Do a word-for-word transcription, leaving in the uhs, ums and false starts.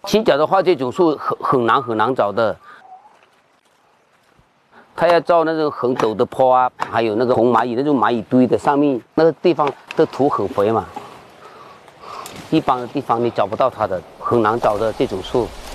青角的话，这种树很很难很难找的。它要照那种很陡的坡啊，还有那个红蚂蚁那种蚂蚁堆的上面那个地方的土很肥嘛，一般的地方你找不到它的，很难找的这种树。